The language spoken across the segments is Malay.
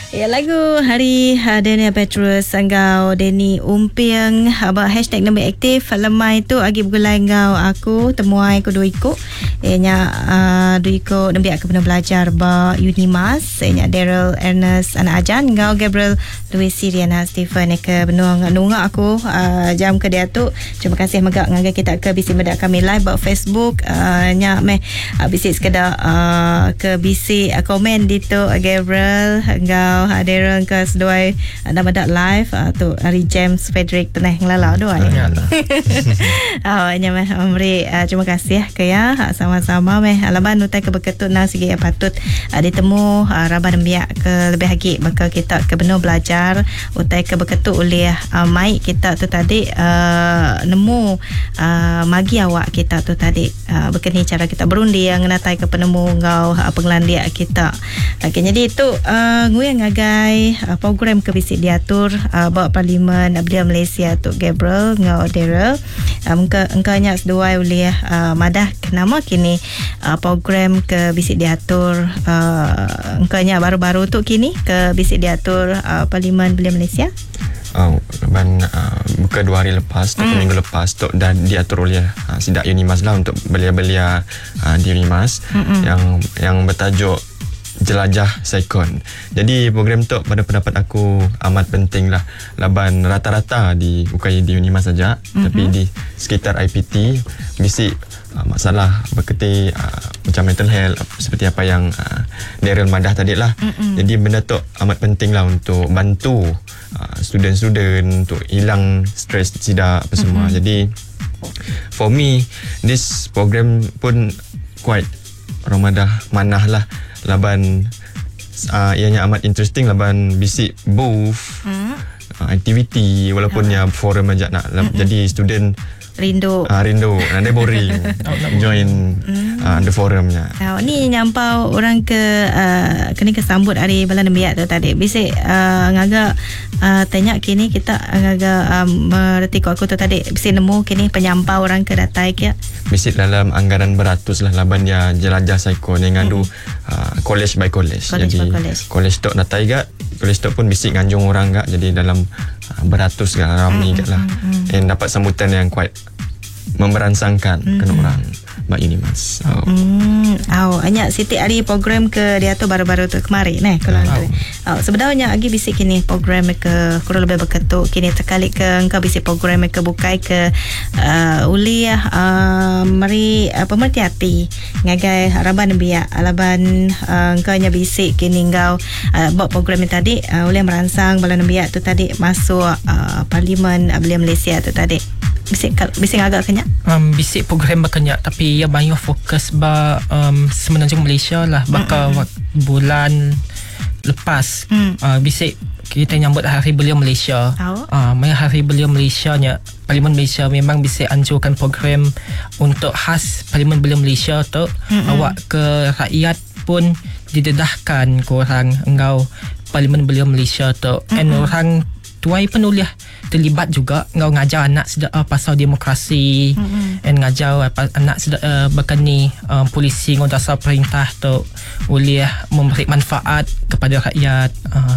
Ya, lagu hari Daniel Petrus Sanggau Denny Umpiang abang hashtag lebih aktif lemai tu agi bergulai ngau aku temuai ko duiko nya duiko nembi aku pernah belajar ba Unimas nya Daryl Ernest anak ajan ngau Gabriel Louis Siriana Stephen ke benung nunga aku jam ke dia tu. Terima kasih megak ngagai kita ke bisi medak kami live ba Facebook nya meh bisi sekadar ke bisi komen di tu Gabriel ngau Daryl ke seduai nama dak live tu hari James Frederick teneh ngelalau doai. Nya meh memberi terima kasih ke ya sama-sama meh alaban utai ke beketut nang sigi patut ditemu raban biak ke lebih lagi maka kita ke benar belajar utai ke beketut oleh mai kita tu tadi nemu magi awak kita tu tadi begini cara kita berundi yang natai ke penemu ngau penglandia kita. Okay, jadi itu nguyang ngagai program ke bisik diatur bawa Parlimen Abdia Malaysia tu Gabriel ngau Daryl engkanya seduai oleh madah kenama kini program ke bisik diatur engkanya baru-baru tu kini ke bisik diatur Parlimen Abdia Malaysia. Buka 2 hari lepas tu minggu lepas tu dah diatur oleh Sidak Unimas lah untuk belia-belia di Unimas yang bertajuk Jelajah Saikon. Jadi program tu pada pendapat aku amat penting lah. Laban rata-rata bukan di Unimas saja tapi di sekitar IPT bisik masalah berketi macam mental health seperti apa yang Daryl madah tadi lah. Jadi benda tu amat penting lah untuk bantu student-student untuk hilang stres sidak apa semua. Jadi for me this program pun quite Ramadah manah lah. Laban ianya amat interesting laban bisik booth aktiviti walaupun ya forum aja nak jadi student rindu nanti boring join the forumnya. Ni nyampau orang ke kini kesambut hari bulan biak tu tadi bisik ngaga tanya kini kita ngaga mereti aku tu tadi bisik nemu kini penyampau orang ke datai ke bisik dalam anggaran beratus lah laban ya jelajah saikon yang ngadu college by college. Jadi college tu datai gak college tu pun bisik nganjung orang gak jadi dalam beratus gak ramai gak lah and dapat sambutan yang quite memberansangkan kena orang Mbak Unimas. Hanya Siti hari program ke dia tu baru-baru tu kemarin kalau sebenarnya lagi bisik kini program ke kurang lebih berketuk kini terkali ke engkau bisik program ke bukai ke uliah mari pemerhati hati ngagai harapan biak alaban engkau nya bisik kini engkau buat program yang tadi oleh merangsang balan biak tu tadi masuk Parlimen Ablia Malaysia tu tadi bisik agak kenyak bisik program berkenyak tapi ia banyak fokus semenanjung Malaysia lah bakal bulan lepas bisik kita nyambut Hari Belia Malaysia. Hari Belia Malaysia nya Parlimen Malaysia memang bisik anjurkan program untuk khas Parlimen Belia Malaysia tu awak ke rakyat pun didedahkan korang engkau Parlimen Belia Malaysia tu and orang tuai penulis terlibat juga ngau ngajar anak pasal demokrasi and ngajar anak berkeni polisi ngau dasar perintah tu boleh memberi manfaat kepada rakyat.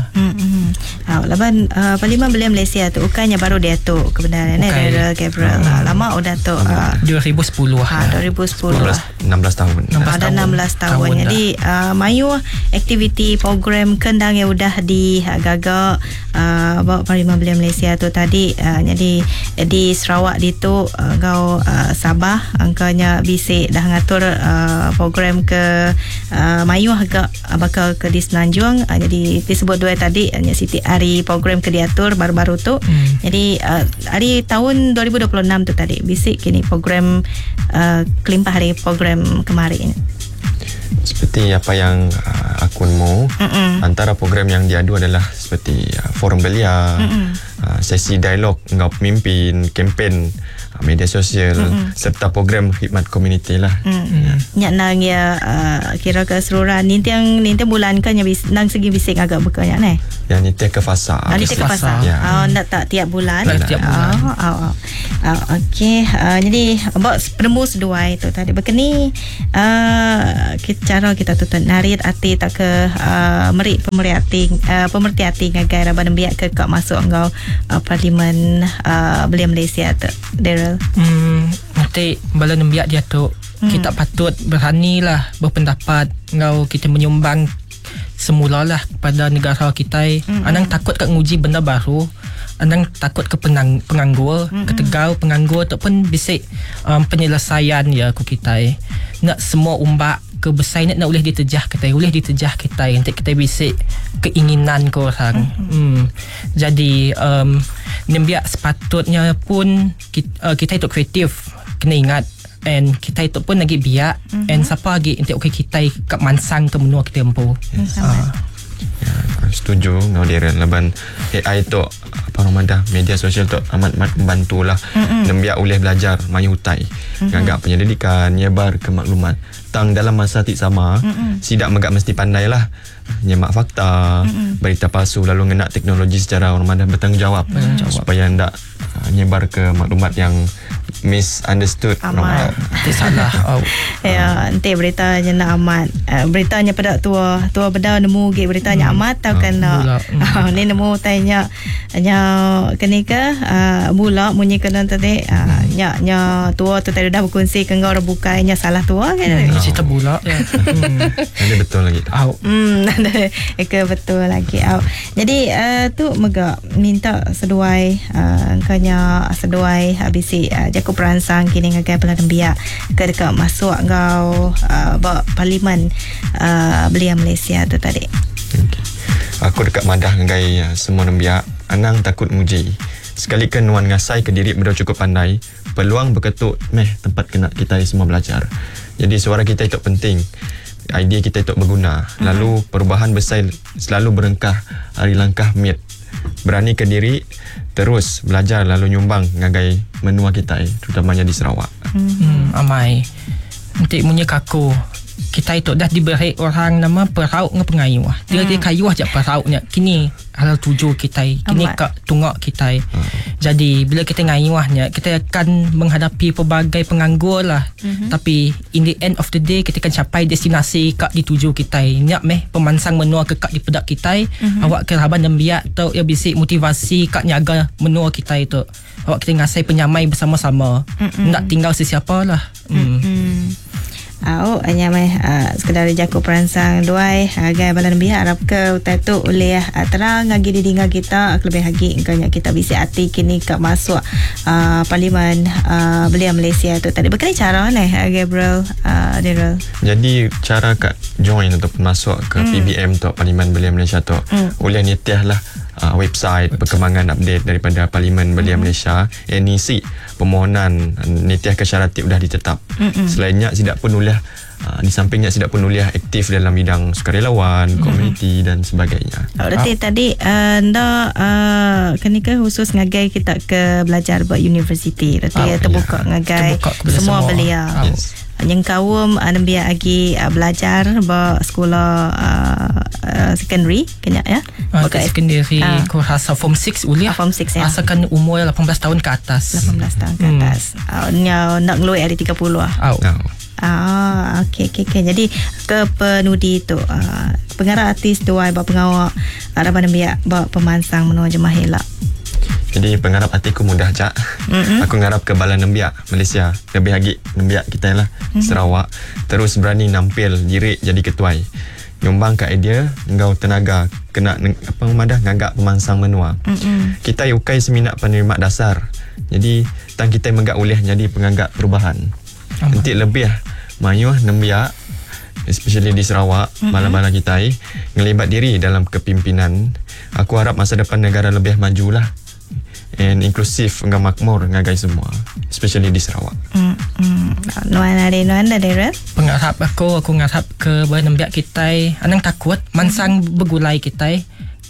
Laban Parlimen Belia Malaysia tu ukanya baru dia tu kebenaran Gabriel lama udah tu 2010 2010 16 tahun ada 16 tahun jadi mayu aktiviti program kendang yang udah digagak bawa Parlimen Belia Malaysia tu tadi jadi di Sarawak di tu kau Sabah angkanya bisik dah ngatur program ke mayu agak bakal ke di Semenanjung jadi disebut dua tadi hanya Siti hari program ke diatur baru-baru tu jadi hari tahun 2026 tu tadi bisik kini program kelimpah hari program kemarin seperti apa yang aku mau antara program yang diadu adalah seperti forum belia sesi dialog engkau pemimpin kempen media sosial serta program khidmat komuniti lah. Nyak nang ya kira keseluruhan nintiang bulan kan nang segi bising agak bekanya neh. Yang ni ke fasa. Ni ke fasa. Nak tak tiap bulan. Tiap bulan. Okey. Jadi buat penemu seduai tu tadi berkeni cara kita tutut narit ati tak ke merik pemerhati ati ngagai raban biak ke kak masuk engkau parlimen belia Malaysia tu. Daryl. Nanti bala nembiak dia tu kita patut beranilah berpendapat ngau kita menyumbang semulalah kepada negara kita. Anang takut kat nguji benda baru, anang takut ke penganggur, ketegau penganggur ataupun bisik penyelesaian ya ku kita. Nak semua umbak kebesar nak boleh ditejah kita, nanti kita bisik keinginan ko orang. Jadi nembiak sepatutnya pun kita itu kreatif, kena ingat, and kita itu pun lagi biak, and siapa lagi nanti kita kat mansang tu menua kita empu. Setuju ngau Darren leban AI tu media sosial tu amat membantulah nembiak boleh belajar main hutai ngagak penyelidikan nyebar kemakluman tang dalam masa tik sama sidak megak mesti pandailah nyemak fakta berita palsu lalu ngena teknologi secara hormat dan bertanggungjawab supaya ndak nyebar ke maklumat yang misunderstood. Amat salah. Ya, nanti beritanya nak amat. Beritanya pada tua beda nemu ge beritanya amat tau kena. Ni nemu tanya kena ke bula munyi kena tadi nya tua tu tadi dah berkongsi ke ngau rebukainya salah tua kan. Cerita bula. Ada betul lagi. Ke betul lagi. Jadi tu mega minta seduai kanya seduai habisi jaku peransang kini ngagai pelan biak ke dekat masuk ngau parlimen belia Malaysia tu tadi. Aku dekat madah ngagai semua nembiak anang takut nguji. Sekalikan nuan ngasai ke diri benda cukup pandai, peluang berketuk tempat kena kita semua belajar. Jadi suara kita itu penting. Idea kita itu berguna. Lalu perubahan besar selalu berengkah hari langkah miat. Berani ke diri, terus belajar lalu nyumbang ngagai menua kita terutamanya di Sarawak. Amai. Nanti punya kaku. Kita itu dah diberi orang nama perauk dengan pengayuh. Dia kayuh je perauknya. Kini halal tuju kita. Kini kat tungak kita. Jadi bila kita ngayuhnya, kita akan menghadapi pelbagai penganggur lah. Tapi in the end of the day, kita akan capai destinasi kat dituju kita. Nyak pemansang menua ke kat di pedak kita. Awak ke raban dan biak tu ya bisik motivasi kat nyaga menua kita itu. Awak kita ngasai penyamai bersama-sama. Nak tinggal sesiapa lah. Hanya sekedar jaku peransang duai agai balan biak harap ke utai tu oleh terang ngagi di dinga kita lebih lagi engkanya kita bisa hati kini kat masuk parlimen belia Malaysia tu tadi berkali cara Gabriel Daryl. Jadi cara kat join ataupun masuk ke PBM tu parlimen belia Malaysia tu oleh nitiah lah website perkembangan update daripada Parlimen Belia Malaysia. NEC permohonan nitiah kesyaratif dah ditetap. Selainnya sidak pun uliah di sampingnya sidak pun uliah aktif dalam bidang sukarelawan, komuniti dan sebagainya. Berarti tadi anda kenika khusus ngagai kita ke belajar buat universiti. Berarti terbuka ngagai semua belia. Yang kawum biar lagi belajar buat sekolah secondary kena ya. Secondary aku rasa form 6 uliah. Form 6 ya. Asalkan umur 18 tahun ke atas. 18 tahun ke atas. Nak ngeluar hari 30 lah. Okey. Jadi ke penudi tu pengarah artis tuai buat pengawak harapan biak buat pemansang menua jemaah helak. Jadi pengharap hatiku mudah Cak. Aku ngarap ke Balan Nembiak Malaysia, lebih lagi Nembiak kita lah Sarawak, terus berani nampil diri jadi ketuai. Nyumbang ke idea engkau tenaga kena madah ngagak pemansang menua. Kita ukai seminat penerima dasar. Jadi tang kita menggak ulih jadi pengagak perubahan. Nanti lebih mayuh Nembiak especially di Sarawak, bala-bala kita ngelibat diri dalam kepimpinan. Aku harap masa depan negara lebih majulah and inklusif dengan makmur ngagai semua, especially di Sarawak. Nuan ada pengharap aku ngarap ke Nembiak kita anang takut mansang bergulai kita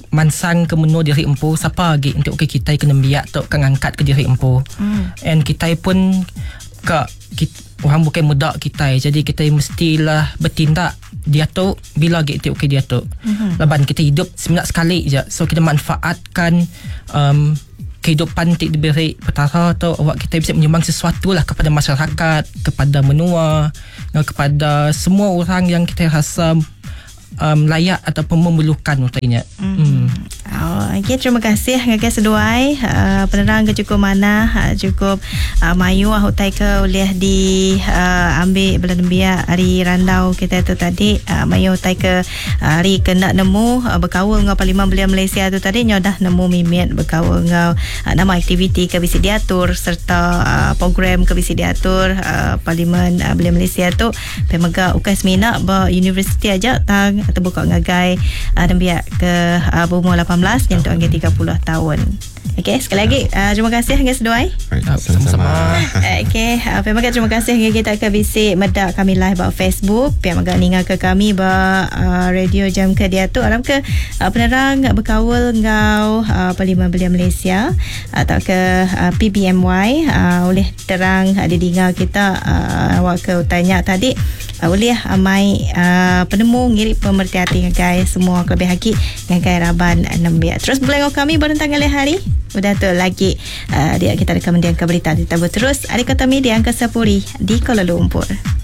mansang ke menu diri empu siapa lagi untuk kita kena biak tok kan angkat ke diri empu. And kita pun orang bukan muda kita, jadi kita mestilah bertindak dia tu bila gitu dia tu. Laban kita hidup seminit sekali je, so kita manfaatkan kehidupan tidak diberi petara tu, awak kita bisa menyumbang sesuatu lah kepada masyarakat, kepada menua, kepada semua orang yang kita rasa layak ataupun memerlukan untainya. Okay, terima kasih ngagai seduai penerang ke cukup mana cukup mayu hutai ke oleh di ambil belan biak hari randau kita tu tadi mayu hutai ke hari kena nemu berkawal ngau Parlimen Belia Malaysia tu tadi nyodah nemu mimit berkawal ngau nama aktiviti ke bisi diatur serta program ke bisi diatur Parlimen Belia Malaysia tu pemega ukai semina ba universiti aja tang atau buka ngagai dan biak ke berumur 18 yang tu angin 30 tahun. Okey, sekali lagi terima kasih Angin Seduai. Sama-sama. Okey, terima kasih Angin kita ke bisik medak kami live ba Facebook, pihak maga ninga ke kami ba radio jam ke dia tu alam ke penerang berkawal ngau Parlimen Belia Malaysia atau ke PBMY oleh terang didinga kita awak ke tanya tadi boleh amai penemu ngirik pemerhati guys semua kelebih haki ngagai Raban 6 biak. Terus boleh ngau kami berentang kali hari. Udah tu lagi dia kita rekam dia ke berita terus. Ada kata media angka 10 di Kuala Lumpur.